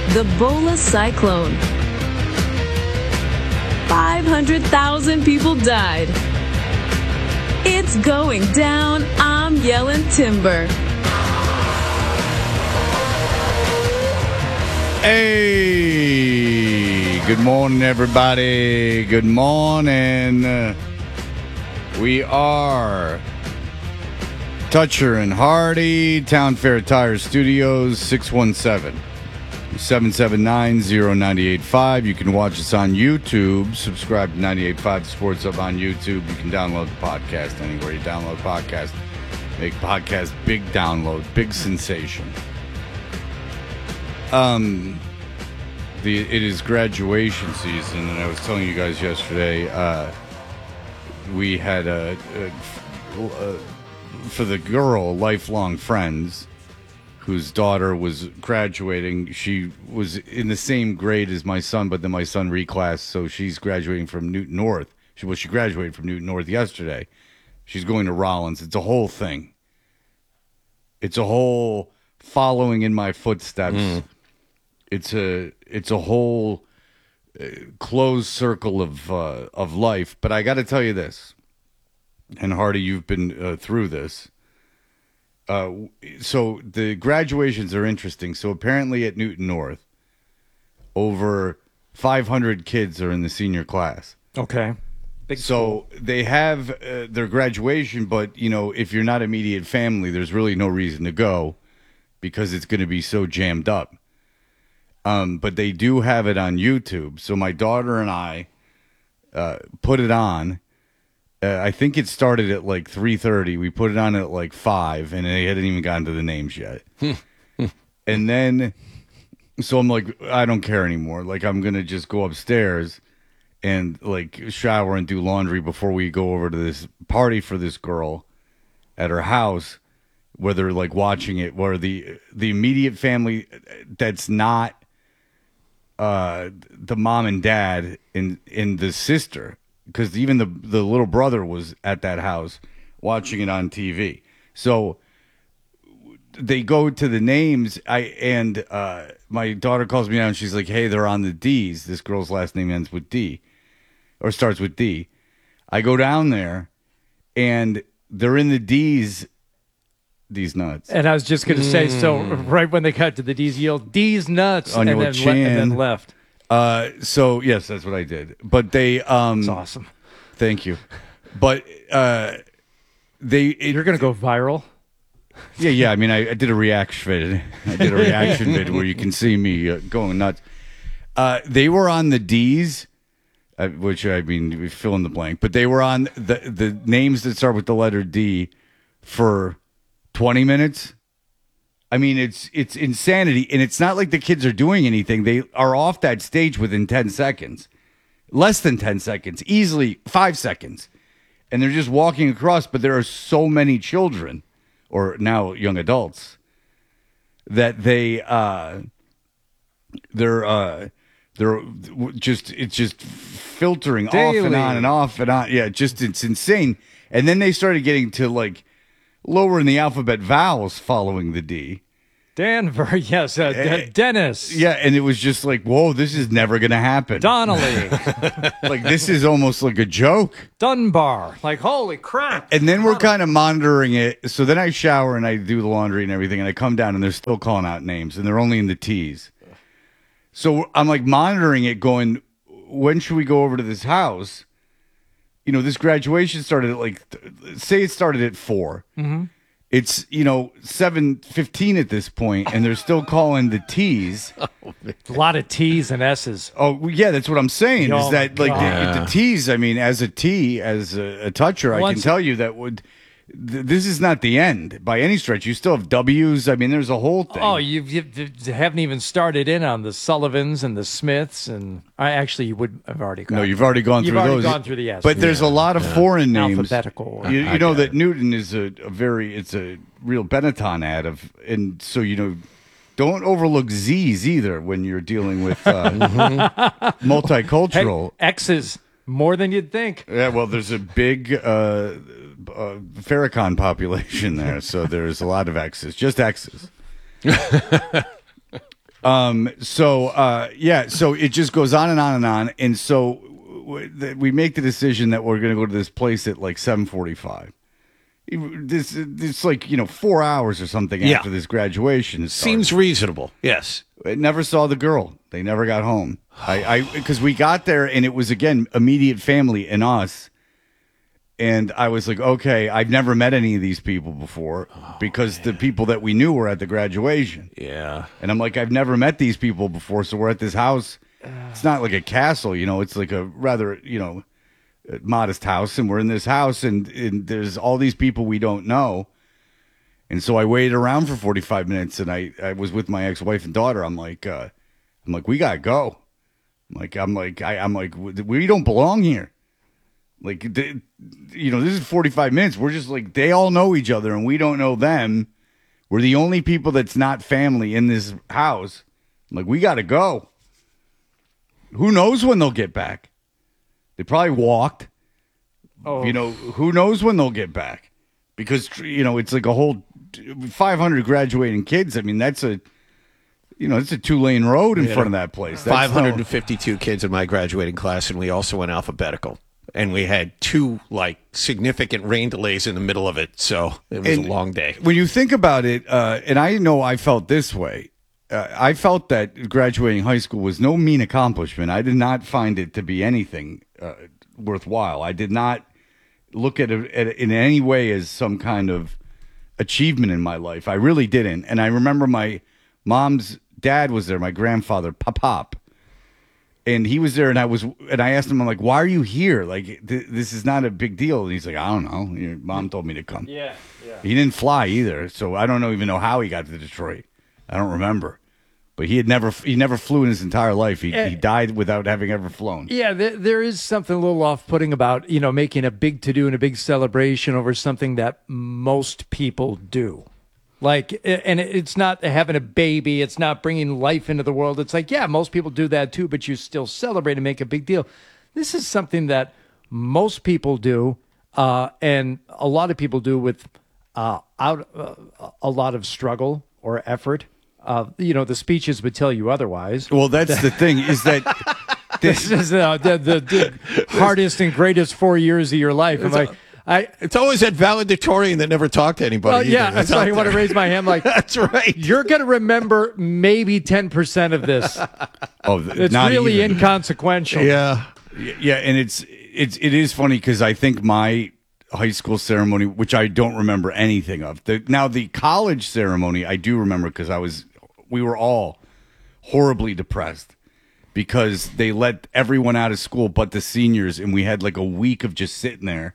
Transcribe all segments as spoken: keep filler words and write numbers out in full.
the Bola Cyclone. five hundred thousand people died. It's going down. I'm yelling timber. Hey, good morning, everybody. Good morning. Uh, we are Toucher and Hardy, Town Fair Tire Studios, six one seven, seven seven nine, zero nine eight five. You can watch us on YouTube. Subscribe to ninety-eight point five Sports Hub on YouTube. You can download the podcast anywhere you download podcasts. Make podcast big download, big sensation. Um, the it is graduation season, and I was telling you guys yesterday, uh, we had a, a, a for the girl, lifelong friends, whose daughter was graduating. She was in the same grade as my son, but then my son reclassed, so she's graduating from Newton North. She well, she graduated from Newton North yesterday. She's going to Rollins. It's a whole thing. It's a whole following in my footsteps. Mm. It's a it's a whole uh, closed circle of uh, of life. But I got to tell you this, and Hardy, you've been uh, through this. Uh, so the graduations are interesting. So apparently at Newton North, over five hundred kids are in the senior class. Okay. Big so school. They have uh, their graduation, but you know, if you're not immediate family, there's really no reason to go because it's going to be so jammed up. Um, but they do have it on YouTube. So my daughter and I uh, put it on. Uh, I think it started at like three thirty. We put it on at like five, and they hadn't even gotten to the names yet. And then, so I'm like, I don't care anymore. Like, I'm going to just go upstairs and like shower and do laundry before we go over to this party for this girl at her house, where they're like watching it, where the the immediate family that's not uh, the mom and dad and, and the sister, because even the the little brother was at that house watching it on T V. So they go to the names. I and uh, my daughter calls me down. And she's like, "Hey, they're on the D's. This girl's last name ends with D, or starts with D." I go down there, and they're in the D's. These nuts. And I was just going to mm. say, so right when they got to the D's, you yelled, "D's nuts," on and, your then chin. Le- and then left. Uh, so yes, that's what I did. But they, um, that's awesome. Thank you. But uh, they, it, you're going to go viral. Yeah, yeah. I mean, I, I did a reaction vid. I did a reaction vid where you can see me uh, going nuts. Uh, they were on the D's, uh, which I mean, we fill in the blank. But they were on the the names that start with the letter D for twenty minutes. I mean, it's it's insanity, and it's not like the kids are doing anything. They are off that stage within ten seconds, less than ten seconds, easily five seconds, and they're just walking across. But there are so many children, or now young adults, that they uh, they're uh, they're just it's just filtering Daily. off and on and off and on. Yeah, just it's insane. And then they started getting to like lower in the alphabet vowels following the D. Denver, yes. Uh, D- uh, Dennis. Yeah, and it was just like, whoa, this is never going to happen. Donnelly. Like, this is almost like a joke. Dunbar. Like, holy crap. And then we're kind of monitoring it. So then I shower and I do the laundry and everything, and I come down and they're still calling out names, and they're only in the T's. So I'm like monitoring it going, when should we go over to this house? You know, this graduation started at like, say it started at four. Mm-hmm. It's, you know, seven fifteen at this point, and they're still calling the T's. Oh, a lot of T's and S's. Oh, yeah, that's what I'm saying. Oh, is that, like, God. the, the T's, I mean, as a T, as a, a toucher, I Once- can tell you that would... Th- this is not the end by any stretch. You still have W's. I mean, there's a whole thing. Oh, you you haven't even started in on the Sullivans and the Smiths, and I actually you would have already gone. No, you've already gone you've through already those. gone through the S. But there's yeah. a lot of yeah. foreign names. Alphabetical. You, I you know get that it. Newton is a, a very, it's a real Benetton ad of, and so, you know, don't overlook Z's either when you're dealing with uh, multicultural. Hey, X's more than you'd think. Yeah, well, there's a big uh, uh, Farrakhan population there, so there's a lot of X's, just X's. Um. So, uh, yeah. So it just goes on and on and on, and so w- th- we make the decision that we're going to go to this place at like seven forty-five. This it's like you know four hours or something Yeah. after this graduation. started. Seems reasonable. Yes. I never saw the girl. They never got home. I, I, because we got there and it was again immediate family and us, and I was like, okay, I've never met any of these people before Oh, because the people that we knew were at the graduation, Yeah. and I'm like, I've never met these people before, so we're at this house. It's not like a castle, you know. It's like a rather, you know, modest house, and we're in this house, and, and there's all these people we don't know. And so I waited around for forty-five minutes, and I, I was with my ex-wife and daughter. I'm like, uh, I'm like, we gotta go. I'm like, I'm like, I, I'm like, we don't belong here. Like, the, you know, this is forty-five minutes. We're just like, they all know each other, and we don't know them. We're the only people that's not family in this house. I'm like, we gotta go. Who knows when they'll get back? They probably walked. Oh, You know, who knows when they'll get back? Because, you know, it's like a whole five hundred graduating kids. I mean, that's a, you know, it's a two lane road in front of that place. That's five no- hundred fifty-two kids in my graduating class, and we also went alphabetical. And we had two, like, significant rain delays in the middle of it, so it was And a long day. When you think about it, uh, and I know I felt this way, uh, I felt that graduating high school was no mean accomplishment. I did not find it to be anything uh, worthwhile. I did not look at it, at it in any way as some kind of achievement in my life. I really didn't. And I remember my mom's dad was there, my grandfather, Pop-Pop. And he was there, and I was, and I asked him, I'm like, why are you here? Like, th- this is not a big deal. And he's like, I don't know. Your mom told me to come. yeah, yeah. He didn't fly either, so I don't know, even know how he got to Detroit. I don't remember. But he had never, he never flew in his entire life. He, Eh. he died without having ever flown. Yeah, there, there is something a little off-putting about, you know, making a big to-do and a big celebration over something that most people do. Like, and it's not having a baby. It's not bringing life into the world. It's like, yeah, most people do that too, but you still celebrate and make a big deal. This is something that most people do, uh, and a lot of people do with uh, out uh, a lot of struggle or effort. Uh, you know, the speeches would tell you otherwise. Well, that's the thing, is that This is uh, the, the, the hardest and greatest four years of your life. I'm like, I, It's always that valedictorian that never talked to anybody. well, yeah, either. that's It's why out I want to there. raise my hand. Like, That's right. you're going to remember maybe ten percent of this. oh, It's not really even. inconsequential. Yeah. Yeah, and it's it's it is funny because I think my high school ceremony, which I don't remember anything of. The, now the college ceremony I do remember because I was we were all horribly depressed because they let everyone out of school but the seniors, and we had like a week of just sitting there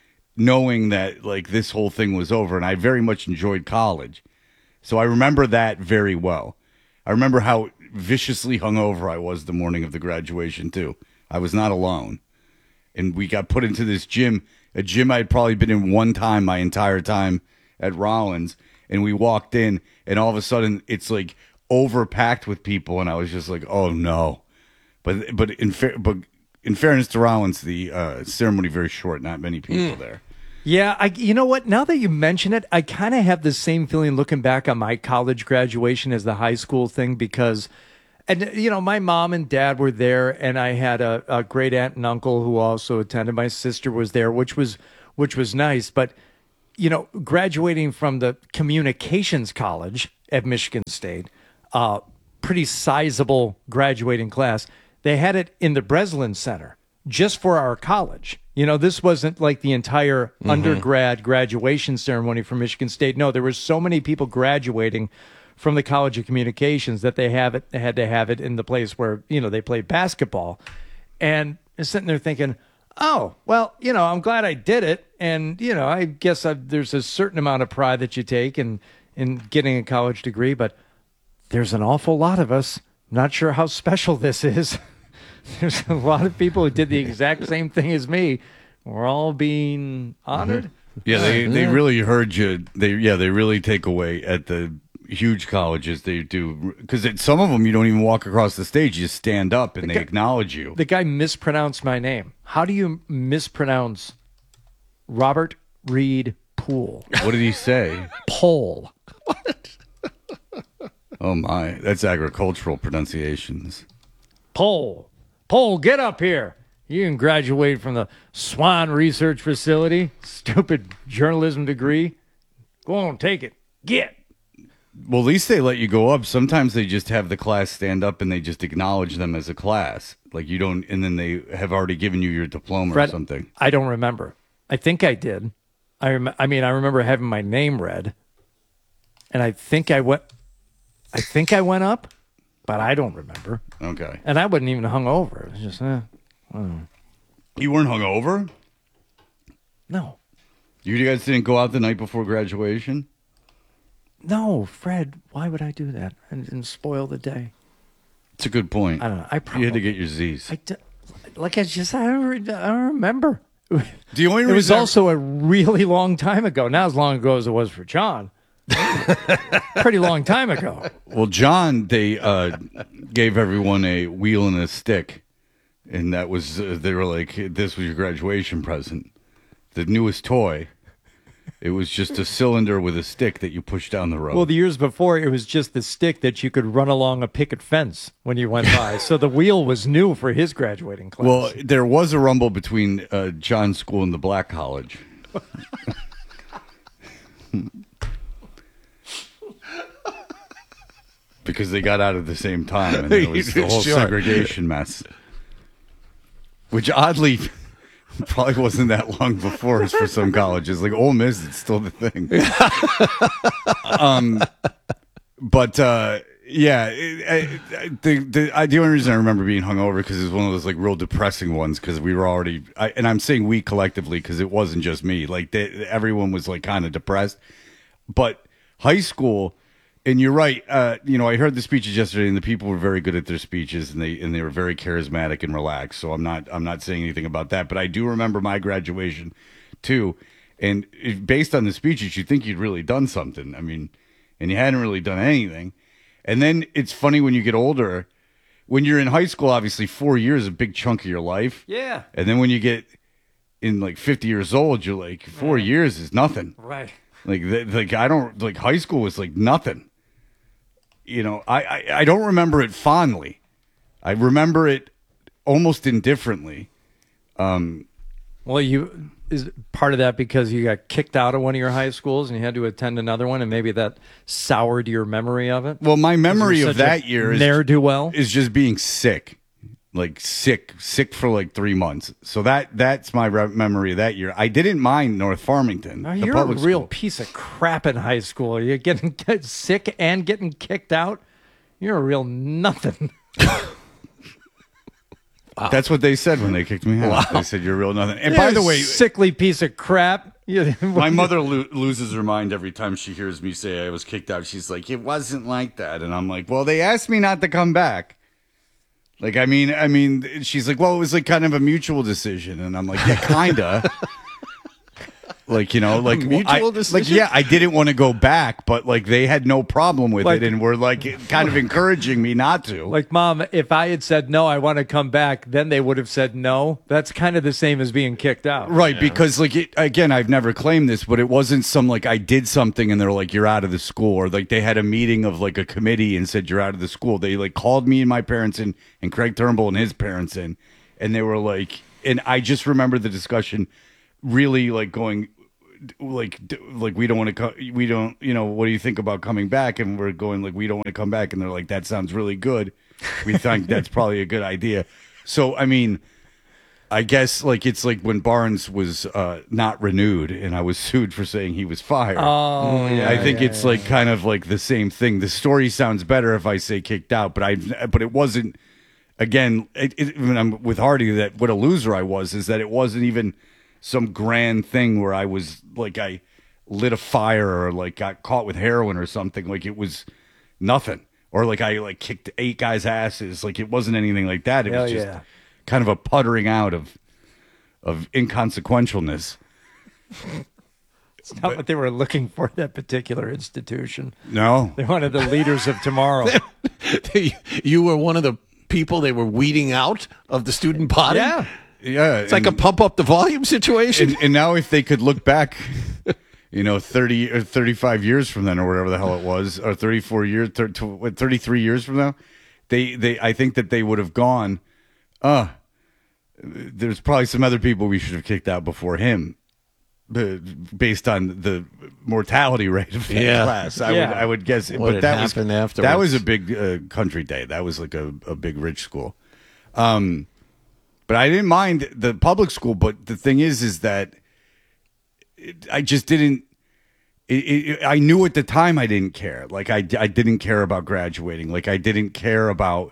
knowing that like this whole thing was over, and I very much enjoyed college. So I remember that very well. I remember how viciously hungover I was the morning of the graduation too. I was not alone. And we got put into this gym, a gym I'd probably been in one time my entire time at Rollins. And we walked in, and all of a sudden it's like overpacked with people, and I was just like, "Oh no!" But but in fa- but in fairness to Rollins, the uh, ceremony very short, not many people there. Yeah, I, you know what? Now that you mention it, I kind of have the same feeling looking back on my college graduation as the high school thing because, and you know, my mom and dad were there, and I had a, a great aunt and uncle who also attended. My sister was there, which was which was nice. But you know, graduating from the communications college at Michigan State, uh, pretty sizable graduating class. They had it in the Breslin Center just for our college. You know, this wasn't like the entire mm-hmm. undergrad graduation ceremony for Michigan State. No, there were so many people graduating from the College of Communications that they have it, they had to have it in the place where, you know, they played basketball. And I'm sitting there thinking, oh, well, you know, I'm glad I did it. And, you know, I guess I've, there's a certain amount of pride that you take in, in getting a college degree, but there's an awful lot of us. Not sure how special this is. There's a lot of people who did the exact same thing as me. We're all being honored. Mm-hmm. Yeah, they, they really heard you. They yeah, they really take away at the huge colleges. They do because at some of them you don't even walk across the stage. You just stand up and The they guy- acknowledge you. The guy mispronounced my name. How do you mispronounce Robert Reed Poole? What did he say? Pole. Oh my, that's agricultural pronunciations. Pole, Pole, get up here. You can graduate from the Swan Research Facility. Stupid journalism degree. Go on, take it. Get. Well, at least they let you go up. Sometimes they just have the class stand up and they just acknowledge them as a class. Like you don't, and then they have already given you your diploma Fred, or something. I don't remember. I think I did. I rem- I mean, I remember having my name read, and I think I went. I think I went up, but I don't remember. Okay. And I wasn't even hungover. It was just, eh, I don't know. You weren't hungover? No, You guys didn't go out the night before graduation? no, Fred. Why would I do that? I didn't spoil the day. It's a good point. I don't know. I probably You had to get your Z's. I d- like I just I don't, re- I don't remember. The only It was reason I- also a really long time ago. Not as long ago as it was for John. Pretty long time ago. Well, John, they uh, gave everyone a wheel and a stick, and that was uh, they were like, "This was your graduation present, the newest toy." It was just a cylinder with a stick that you push down the road. Well, the years before, it was just the stick that you could run along a picket fence when you went by. So the wheel was new for his graduating class. Well, there was a rumble between uh, John's school and the Black College. Because they got out at the same time, and there was the whole Sure. segregation mess. Which oddly probably wasn't that long before us for some colleges. Like Ole Miss, it's still the thing. um, but uh, yeah, it, I, the the, I, the only reason I remember being hungover because it was one of those like real depressing ones because we were already, I, and I'm saying we collectively because it wasn't just me. Like they, everyone was like kind of depressed. But high school. And you're right. Uh, you know, I heard the speeches yesterday, and the people were very good at their speeches, and they and they were very charismatic and relaxed. So I'm not I'm not saying anything about that, but I do remember my graduation, too. And if, based on the speeches, you'd think you'd really done something. I mean, and you hadn't really done anything. And then it's funny when you get older. When you're in high school, obviously, four years is a big chunk of your life. yeah. And then when you get in like fifty years old, you're like, four years is nothing. Right. Like, th- like I don't like high school was like nothing. You know, I, I, I don't remember it fondly. I remember it almost indifferently. Um, Well, you is part of that because you got kicked out of one of your high schools and you had to attend another one, and maybe that soured your memory of it. well, my memory You're of such a that year is, ne'er-do-well. is just being sick, like sick, sick for like three months. So that that's my re- memory of that year. I didn't mind North Farmington. Oh, the you're a public real school. piece of crap in high school. You're getting get sick and getting kicked out. You're a real nothing. That's what they said when they kicked me out. They said you're real nothing. And by the way, sickly piece of crap. You- my mother lo- loses her mind every time she hears me say I was kicked out. She's like, "It wasn't like that," and I'm like, "Well, they asked me not to come back." Like, I mean, I mean, she's like, "Well, it was like kind of a mutual decision," and I'm like, "Yeah, kinda." Like, you know, like mutual I, decision? Like, yeah, I didn't want to go back, but like they had no problem with Like- it, and were like kind of encouraging me not to. Like, Mom, if I had said no, I want to come back, then they would have said no. That's kind of the same as being kicked out. Right, because like it, again, I've never claimed this, but it wasn't some like I did something and they're like you're out of the school, or like they had a meeting of like a committee and said you're out of the school. They like called me and my parents in, and Craig Turnbull and his parents in, and they were like, and I just remember the discussion, really like going, like d- like we don't want to come, we don't, you know, what do you think about coming back? And we're going like we don't want to come back, and they're like that sounds really good. We think that's probably a good idea. So I mean. I guess like it's like when Barnes was uh, not renewed and I was sued for saying he was fired. Oh, yeah. I think yeah, it's yeah. like kind of like the same thing. The story sounds better if I say kicked out, but I but it wasn't. Again, it, it, when I'm with Hardy, that what a loser I was is that it wasn't even some grand thing where I was like I lit a fire or like got caught with heroin or something. Like it was nothing, or like I like kicked eight guys' asses. Like it wasn't anything like that. It Hell was just. yeah. Kind of a puttering out of of inconsequentialness. It's not what they were looking for, that particular institution. No, They wanted the leaders of tomorrow. You were one of the people they were weeding out of the student body? Yeah. yeah, It's like a pump up the volume situation. and, and now if they could look back, you know, thirty or thirty-five years from then, or whatever the hell it was, or thirty-four years, thir- what, thirty-three years from now, they, they, I think that they would have gone, uh, there's probably some other people we should have kicked out before him, based on the mortality rate of that Yeah. class. I Yeah. would, I would guess. What but had that was happened that afterwards. was a big uh, country day. That was like a, a big rich school. Um, but I didn't mind the public school. But the thing is, is that it, I just didn't. It, it, I knew at the time I didn't care. Like I, I didn't care about graduating. Like I didn't care about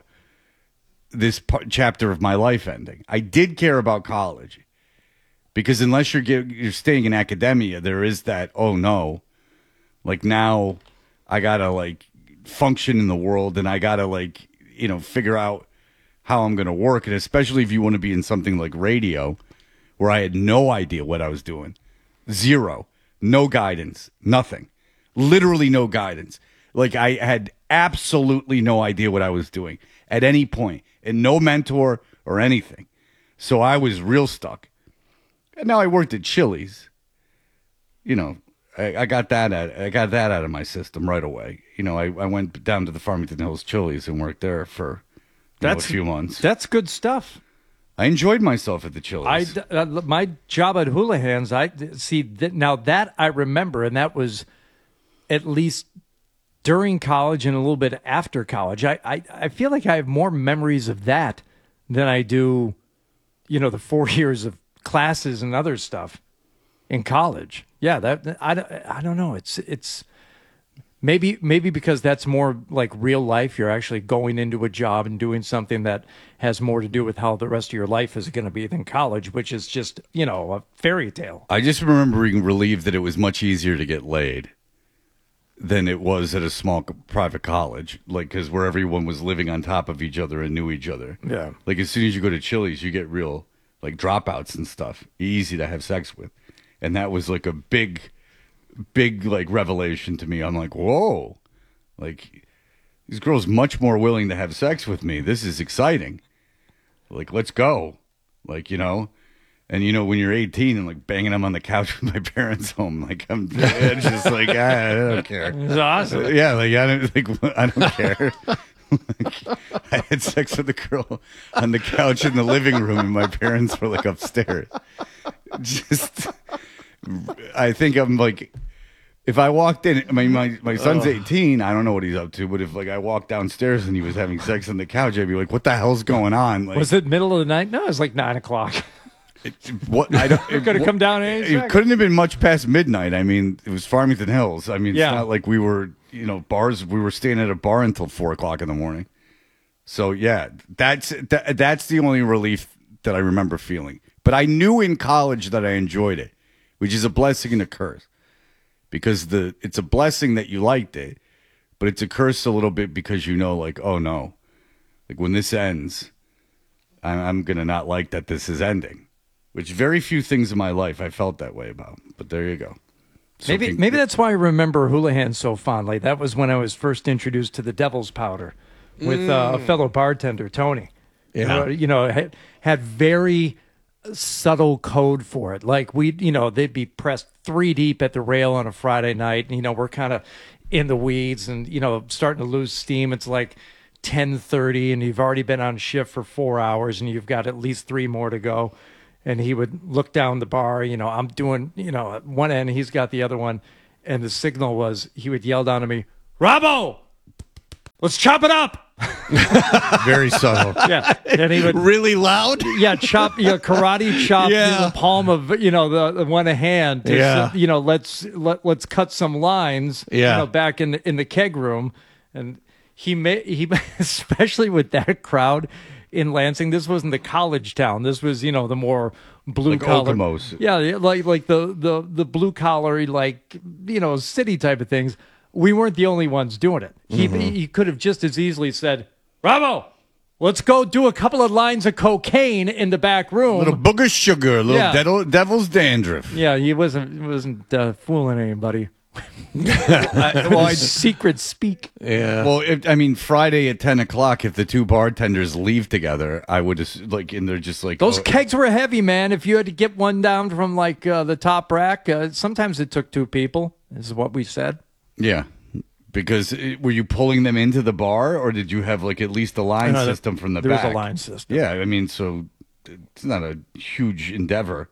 this p- chapter of my life ending. I did care about college. Because unless you're get, you're staying in academia, there is that, oh no, like now I gotta like function in the world and I gotta like, you know, figure out how I'm gonna work. And especially if you want to be in something like radio, where I had no idea what I was doing. Zero. No guidance. Nothing. Literally no guidance. Like I had absolutely no idea what I was doing at any point, and no mentor or anything. So I was real stuck. And now I worked at Chili's. You know, I, I got that out, I got that out of my system right away. You know, I, I went down to the Farmington Hills Chili's and worked there for you know, a few months. That's good stuff. I enjoyed myself at the I Chili's. uh, my job at Houlihan's. I see that now that I remember, and that was at least during college and a little bit after college. I, I, I feel like I have more memories of that than I do, you know, the four years of classes and other stuff in college. Yeah, that I, I don't know. It's it's maybe maybe because that's more like real life. You're actually going into a job and doing something that has more to do with how the rest of your life is going to be than college, which is just, you know, a fairy tale. I just remember being relieved that it was much easier to get laid than it was at a small co- private college, like because where everyone was living on top of each other and knew each other. Yeah. Like as soon as you go to Chili's, you get real like dropouts and stuff, easy to have sex with, and that was like a big, big like revelation to me. I'm like, whoa, like these girls much more willing to have sex with me. This is exciting. Like let's go, like you know. And, you know, when you're eighteen and, like, banging them on the couch with my parents' home, like, I'm it's just like, ah, I don't care. It's awesome. Yeah, like, I don't, like, I don't care. Like, I had sex with a girl on the couch in the living room, and my parents were, like, upstairs. Just, I think I'm, like, if I walked in, I mean, my, my son's eighteen, I don't know what he's up to, but if, like, I walked downstairs and he was having sex on the couch, I'd be like, what the hell's going on? Like, Was it middle of the night? No, it was like nine o'clock. It, what I don't. It could have come down any It second. couldn't have been much past midnight. I mean, it was Farmington Hills. I mean, it's Yeah. not like we were, you know, bars. We were staying at a bar until four o'clock in the morning. So yeah, that's that, that's the only relief that I remember feeling. But I knew in college that I enjoyed it, which is a blessing and a curse, because the it's a blessing that you liked it, but it's a curse a little bit because you know, like, oh no, like when this ends, I'm, I'm gonna not like that this is ending. Which very few things in my life I felt that way about. But there you go. So Maybe can- maybe that's why I remember Houlihan so fondly. That was when I was first introduced to the Devil's Powder with uh, a fellow bartender, Tony. Yeah. Uh, you know, had, had very subtle code for it. Like we, you know, they'd be pressed three deep at the rail on a Friday night. And, you know, we're kind of in the weeds and, you know, starting to lose steam. It's like ten thirty and you've already been on shift for four hours and you've got at least three more to go. And he would look down the bar, you know, I'm doing, you know, at one end, he's got the other one. And the signal was, he would yell down to me, Robbo, let's chop it up. very subtle. Yeah. And he would, Really loud? yeah, chop, you know, karate chop Yeah. the palm of, you know, the, the one hand. To, Yeah. You know, let's, let, let's cut some lines, Yeah. you know, back in the, in the keg room. And he made, he, especially with that crowd, in Lansing, this wasn't the college town. This was, you know, the more blue Like collar. Okemos. Yeah, yeah, like like the the the blue collar, like, you know, city type of things. We weren't the only ones doing it. He Mm-hmm. he could have just as easily said, "Bravo, let's go do a couple of lines of cocaine in the back room." Little booger sugar, little Yeah. devil, devil's dandruff. Yeah, he wasn't wasn't uh, fooling anybody. I, well, I secret speak. Yeah. Well, if, I mean, Friday at ten o'clock, if the two bartenders leave together, I would just, like, and they're just like... Those oh, kegs were heavy, man. If you had to get one down from, like, uh, the top rack, uh, sometimes it took two people, is what we said. Yeah. Because it, were you pulling them into the bar, or did you have, like, at least a line No, there- system from the there was back? a line system. Yeah, I mean, so it's not a huge endeavor.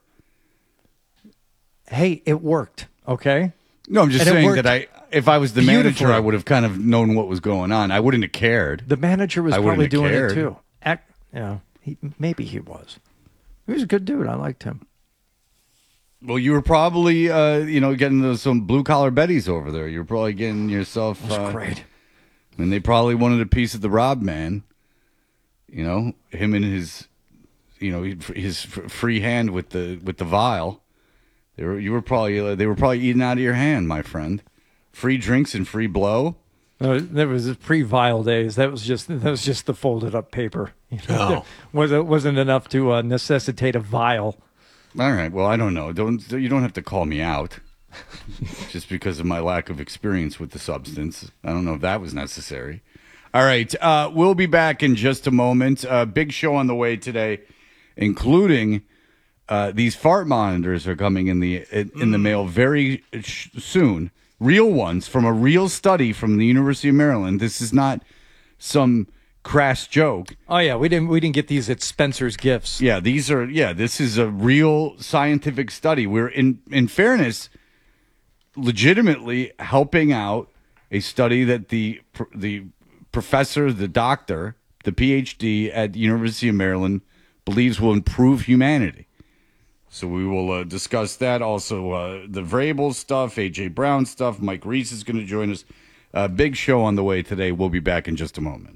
Hey, it worked, okay? No, I'm just And it saying worked that I, if I was the beautifully. manager, I would have kind of known what was going on. I wouldn't have cared. The manager was I wouldn't probably have doing cared. it, too. Act, yeah, he, maybe he was. He was a good dude. I liked him. Well, you were probably, uh, you know, getting those, some blue collar betties over there. You were probably getting yourself. It was uh, great. And they probably wanted a piece of the Rob man. You know, him and his, you know, his free hand with the with the vial. They were, you were probably, uh, they were probably eating out of your hand, my friend. Free drinks and free blow. No, that was pre-vial days. That was just that was just the folded up paper. You know, Oh. wasn't wasn't enough to uh, necessitate a vial. All right. Well, I don't know. Don't you don't have to call me out just because of my lack of experience with the substance. I don't know if that was necessary. All right. Uh, we'll be back in just a moment. Uh, big show on the way today, including uh, these fart monitors are coming in the in, in the mail very sh- soon. Real ones from a real study from the University of Maryland. This is not some crass joke. Oh yeah, we didn't we didn't get these at Spencer's Gifts. Yeah, these are yeah, this is a real scientific study. We're in in fairness legitimately helping out a study that the the professor, the doctor, the P H D at the University of Maryland believes will improve humanity. So we will uh, discuss that. Also, uh, the Vrabel stuff, A J Brown stuff. Mike Reese is going to join us. Uh, big show on the way today. We'll be back in just a moment.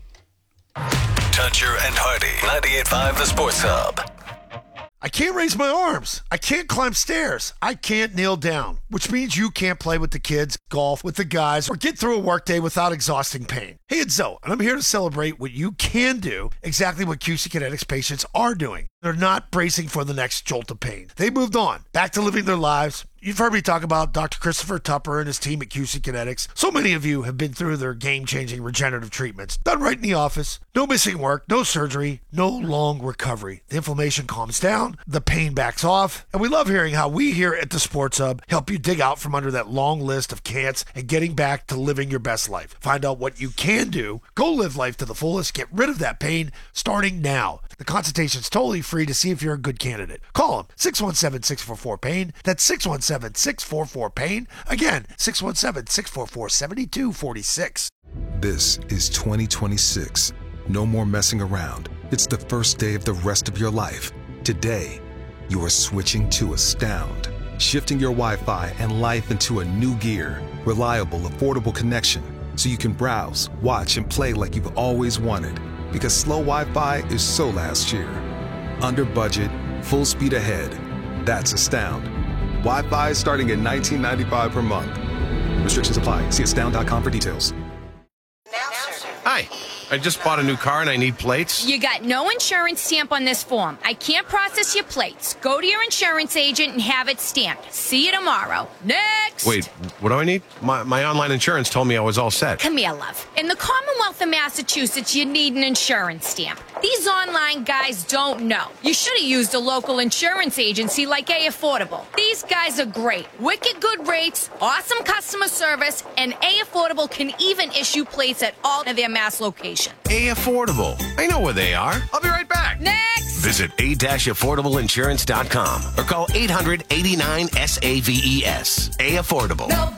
Toucher and Hardy, ninety-eight point five The Sports Hub. I can't raise my arms. I can't climb stairs. I can't kneel down, which means you can't play with the kids, golf with the guys, or get through a workday without exhausting pain. Hey, it's Zoe, and I'm here to celebrate what you can do, exactly what Q C Kinetics patients are doing. They're not bracing for the next jolt of pain. They moved on, back to living their lives. You've heard me talk about Doctor Christopher Tupper and his team at Q C Kinetics. So many of you have been through their game-changing regenerative treatments. Done right in the office. No missing work, no surgery, no long recovery. The inflammation calms down, the pain backs off, and we love hearing how we here at the Sports Hub help you dig out from under that long list of can'ts and getting back to living your best life. Find out what you can do. Go live life to the fullest. Get rid of that pain starting now. The consultation's totally free to see if you're a good candidate. Call them, six one seven, six four four, pain. That's six one seven, six four four, pain. Again, six one seven, six four four, seven two four six. This is twenty twenty-six. No more messing around. It's the first day of the rest of your life. Today, you are switching to Astound, shifting your Wi-Fi and life into a new gear. Reliable, affordable connection, so you can browse, watch, and play like you've always wanted. Because slow Wi-Fi is so last year. Under budget, full speed ahead. That's Astound. Wi-Fi starting at nineteen ninety-five per month. Restrictions apply. See astound dot com for details. Hi, I just bought a new car and I need plates. You got no insurance stamp on this form. I can't process your plates. Go to your insurance agent and have it stamped. See you tomorrow. Next! Wait, what do I need? My, my online insurance told me I was all set. Come here, love. In the Commonwealth of Massachusetts, you need an insurance stamp. These online guys don't know. You should have used a local insurance agency like A Affordable. These guys are great. Wicked good rates, awesome customer service, and A Affordable can even issue plates at all of their Mass locations. A Affordable. I know where they are. I'll be right back. Next! Visit a dash affordable insurance dot com or call eight hundred, eighty-nine, S A V E S. A Affordable. Nobody